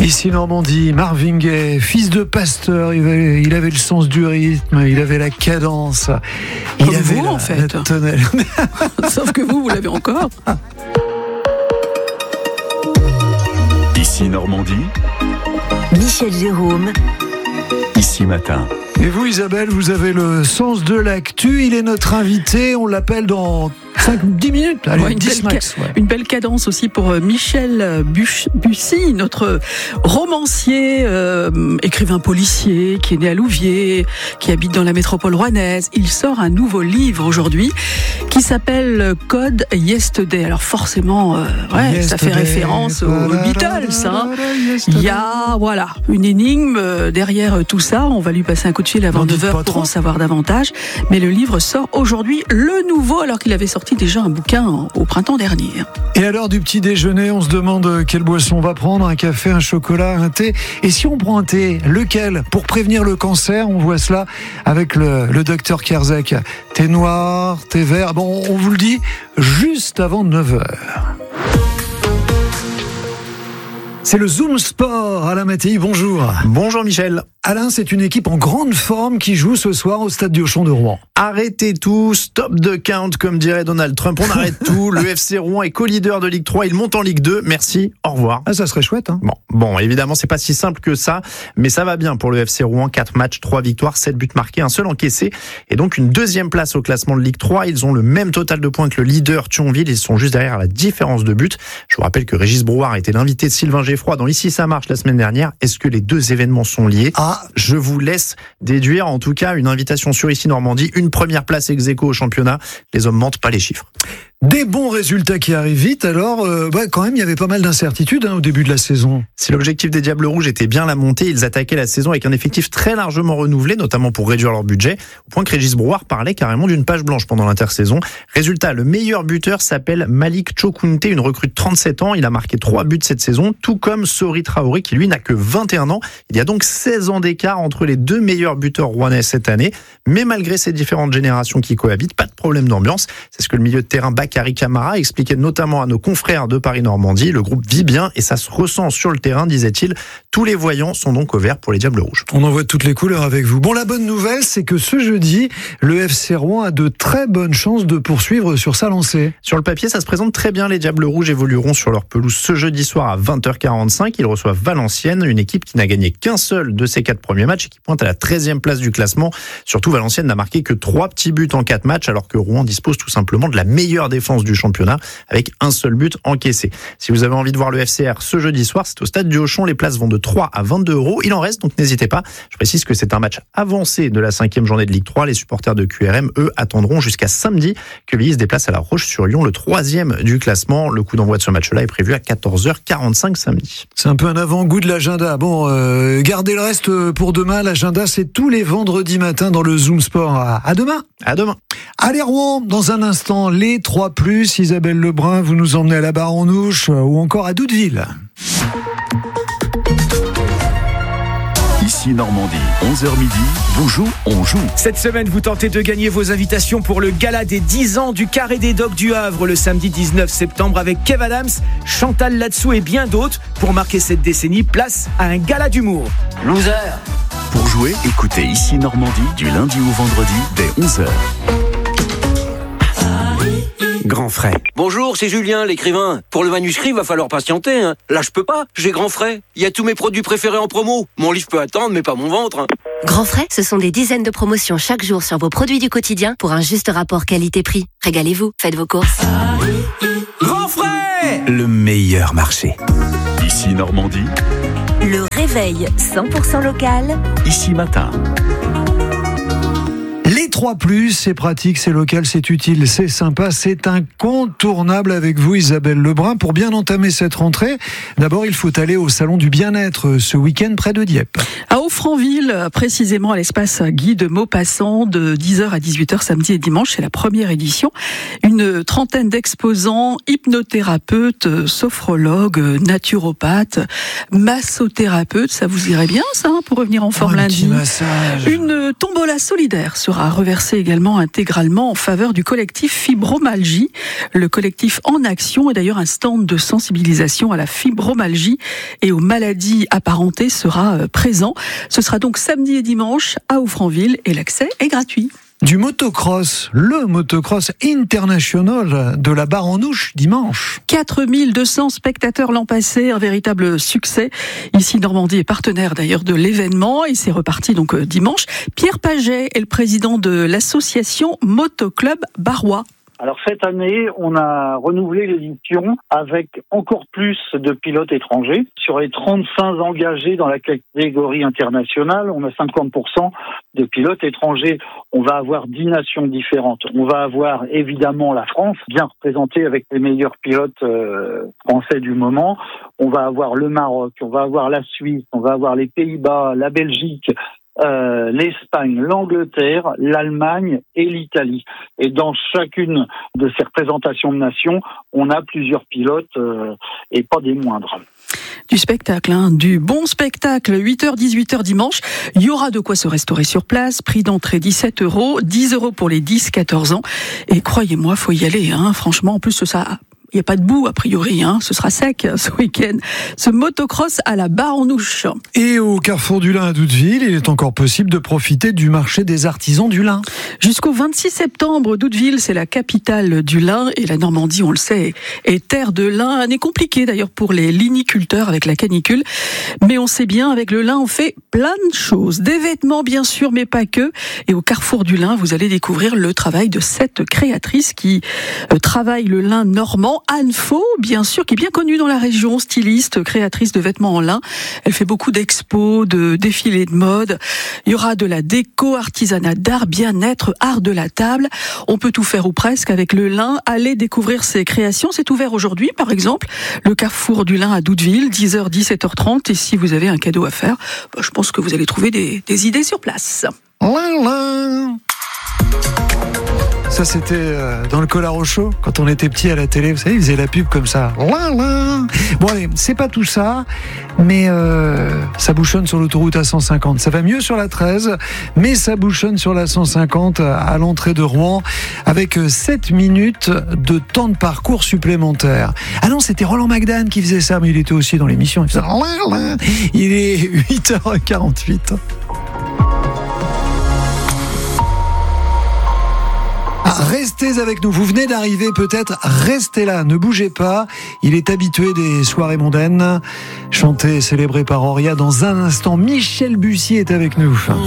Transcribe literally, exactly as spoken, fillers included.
Ici Normandie, Marvin Gaye, fils de pasteur, il avait, il avait le sens du rythme, il avait la cadence. Il Comme avait vous, la, en fait. la tonnelle. Sauf que vous, vous l'avez encore. Ici Normandie, Michel Jérôme. Ici Matin. Et vous Isabelle, vous avez le sens de l'actu, il est notre invité, on l'appelle dans cinq dix minutes, allez, Ouais, une, dix belle max. ca- Ouais. une belle cadence aussi pour euh, Michel Buch- Bussy, notre romancier, euh, écrivain policier, qui est né à Louviers, qui habite dans la métropole rouennaise. Il sort un nouveau livre aujourd'hui qui s'appelle Code Yesterday. Alors forcément, euh, ouais, ça fait Yesterday, référence aux, aux Beatles. Hein. Il y a voilà une énigme euh, derrière euh, tout ça. On va lui passer un coup de fil avant N'en dites neuf pas heures pour trop. en savoir davantage. Mais le livre sort aujourd'hui, le nouveau, alors qu'il avait sorti déjà un bouquin en- au printemps dernier. Et à l'heure du petit déjeuner, on se demande quelle boisson on va prendre, un café, un chocolat, un thé. Et si on prend un thé, lequel? Pour prévenir le cancer, on voit cela avec le, le docteur Kerzek. Thé noir, thé vert, bon, on vous le dit juste avant neuf heures. C'est le Zoom Sport. Alain Mattei, bonjour. Bonjour Michel. Alain, c'est une équipe en grande forme qui joue ce soir au stade Diochon de Rouen. Arrêtez tout, stop the count, comme dirait Donald Trump. On arrête tout. Le F C Rouen est co-leader de Ligue trois. Il monte en Ligue deux. Merci. Au revoir. Ah, ça serait chouette, hein. Bon, bon, évidemment, c'est pas si simple que ça, mais ça va bien pour le F C Rouen. quatre matchs, trois victoires, sept buts marqués, un seul encaissé, et donc une deuxième place au classement de Ligue trois. Ils ont le même total de points que le leader Thionville. Ils sont juste derrière la différence de buts. Je vous rappelle que Régis Brouard était l'invité de Sylvain Geffroy dans Ici ça marche la semaine dernière. Est-ce que les deux événements sont liés? Ah, Je vous laisse déduire. En tout cas, une invitation sur Ici Normandie, une première place ex aequo au championnat. Les hommes mentent, pas les chiffres. des bons résultats qui arrivent vite. Alors, euh, bah, quand même, il y avait pas mal d'incertitudes hein, au début de la saison. Si l'objectif des Diables Rouges était bien la montée, ils attaquaient la saison avec un effectif très largement renouvelé, notamment pour réduire leur budget, au point que Régis Brouard parlait carrément d'une page blanche pendant l'intersaison. Résultat, le meilleur buteur s'appelle Malik Chokunte, une recrue de trente-sept ans. Il a marqué trois buts cette saison, tout comme Sori Traoré, qui lui n'a que vingt et un ans. Il y a donc seize ans d'écart entre les deux meilleurs buteurs rouennais cette année. Mais malgré ces différentes générations qui cohabitent, pas de problème d'ambiance. C'est ce que le milieu de terrain Bakary Camara expliquait notamment à nos confrères de Paris-Normandie. Le groupe vit bien et ça se ressent sur le terrain, disait-il. Tous les voyants sont donc au vert pour les Diables Rouges. On en voit toutes les couleurs avec vous. Bon, la bonne nouvelle, c'est que ce jeudi, le F C Rouen a de très bonnes chances de poursuivre sur sa lancée. Sur le papier, ça se présente très bien. Les Diables Rouges évolueront sur leur pelouse ce jeudi soir à vingt heures quarante-cinq. Ils reçoivent Valenciennes, une équipe qui n'a gagné qu'un seul de ses quatre premiers matchs et qui pointe à la treizième place du classement. Surtout, Valenciennes n'a marqué que trois petits buts en quatre matchs, alors que Rouen dispose tout simplement de la meilleure défense du championnat avec un seul but encaissé. Si vous avez envie de voir le F C R ce jeudi soir, c'est au stade du Auchon. Les places vont de trois à vingt-deux euros. Il en reste, donc n'hésitez pas. Je précise que c'est un match avancé de la cinquième journée de Ligue trois. Les supporters de Q R M, eux, attendront jusqu'à samedi que Villiers se déplace à La Roche-sur-Yon, le troisième du classement. Le coup d'envoi de ce match-là est prévu à quatorze heures quarante-cinq samedi. C'est un peu un avant-goût de l'agenda. Bon, euh, gardez le reste pour demain. L'agenda, c'est tous les vendredis matins dans le Zoom Sport. À, à demain. À demain. Allez Rouen, dans un instant, les trois plus. Isabelle Lebrun, vous nous emmenez à la Baronouche euh, ou encore à Douteville. Ici Normandie, onze heures midi, vous jouez, on joue. Cette semaine, vous tentez de gagner vos invitations pour le gala des dix ans du Carré des Docks du Havre le samedi dix-neuf septembre avec Kev Adams, Chantal Latsou et bien d'autres. Pour marquer cette décennie, place à un gala d'humour. Loser. Pour jouer, écoutez Ici Normandie du lundi au vendredi dès onze heures. Grand frais. Bonjour, c'est Julien, l'écrivain. Pour le manuscrit, va falloir patienter. Hein. Là, je peux pas. J'ai grand frais. Il y a tous mes produits préférés en promo. Mon livre peut attendre, mais pas mon ventre. Hein. Grand frais, ce sont des dizaines de promotions chaque jour sur vos produits du quotidien pour un juste rapport qualité-prix. Régalez-vous, faites vos courses. Grand frais. Le meilleur marché. Ici Normandie, Le réveil cent pour cent local. Ici Matin. Les trois plus, c'est pratique, c'est local, c'est utile, c'est sympa, c'est incontournable avec vous Isabelle Lebrun. Pour bien entamer cette rentrée, d'abord il faut aller au salon du bien-être ce week-end près de Dieppe. À Offranville, précisément à l'espace Guy de Maupassant, de dix heures à dix-huit heures samedi et dimanche, c'est la première édition. Une trentaine d'exposants, hypnothérapeutes, sophrologues, naturopathes, massothérapeutes, ça vous irait bien ça, hein, pour revenir en forme Oh, un lundi. petit massage. Une tombola solidaire sera reversée reversé également intégralement en faveur du collectif Fibromalgie. Le collectif En Action est d'ailleurs un stand de sensibilisation à la fibromalgie et aux maladies apparentées sera présent. Ce sera donc samedi et dimanche à Offranville et l'accès est gratuit. Du motocross, le motocross international de la Barre-en-Ouche dimanche. quatre mille deux cents spectateurs l'an passé, un véritable succès. Ici, Normandie est partenaire d'ailleurs de l'événement et c'est reparti donc dimanche. Pierre Paget est le président de l'association Motoclub Barrois. Alors cette année, on a renouvelé l'édition avec encore plus de pilotes étrangers. Sur les trente-cinq engagés dans la catégorie internationale, on a cinquante pour cent de pilotes étrangers. On va avoir dix nations différentes. On va avoir évidemment la France, bien représentée avec les meilleurs pilotes euh, français du moment. On va avoir le Maroc, on va avoir la Suisse, on va avoir les Pays-Bas, la Belgique, Euh, l'Espagne, l'Angleterre, l'Allemagne et l'Italie. Et dans chacune de ces représentations de nations, on a plusieurs pilotes euh, et pas des moindres. Du spectacle, hein, du bon spectacle, huit heures dix-huit heures dimanche. Il y aura de quoi se restaurer sur place. Prix d'entrée dix-sept euros, dix euros pour les dix quatorze ans. Et croyez-moi, faut y aller, hein, franchement. En plus, ça... il n'y a pas de boue, a priori, hein. Ce sera sec ce week-end. Ce motocross à la Barre-en-Ouche. Et au Carrefour du Lin à Douteville, il est encore possible de profiter du marché des artisans du lin. Jusqu'au vingt-six septembre, Douteville, c'est la capitale du lin. Et la Normandie, on le sait, est terre de lin. Année compliquée d'ailleurs pour les liniculteurs avec la canicule. Mais on sait bien, avec le lin, on fait plein de choses. Des vêtements, bien sûr, mais pas que. Et au Carrefour du Lin, vous allez découvrir le travail de cette créatrice qui euh, travaille le lin normand. Anne Faux, bien sûr, qui est bien connue dans la région, styliste, créatrice de vêtements en lin. Elle fait beaucoup d'expos, de défilés de mode. Il y aura de la déco, artisanat d'art, bien-être, art de la table. On peut tout faire ou presque avec le lin. Allez découvrir ses créations. C'est ouvert aujourd'hui, par exemple, le Carrefour du Lin à Douteville, dix heures, dix-sept heures trente. Et si vous avez un cadeau à faire, bah, je pense que vous allez trouver des, des idées sur place. Lin, lin. Ça, c'était dans le Collard au Chaud, quand on était petit à la télé, vous savez, ils faisaient la pub comme ça. Lin, lin. Bon, allez, c'est pas tout ça, mais euh, ça bouchonne sur l'autoroute A cent cinquante. Ça va mieux sur la treize, mais ça bouchonne sur la cent cinquante à l'entrée de Rouen, avec sept minutes de temps de parcours supplémentaire. Ah non, c'était Roland Magdan qui faisait ça, mais il était aussi dans l'émission. Il faisait lin, lin. Il est huit heures quarante-huit. Restez avec nous, vous venez d'arriver peut-être, restez là, ne bougez pas. Il est habitué des soirées mondaines, chanté et célébré par Auria. Dans un instant, Michel Bussy est avec nous.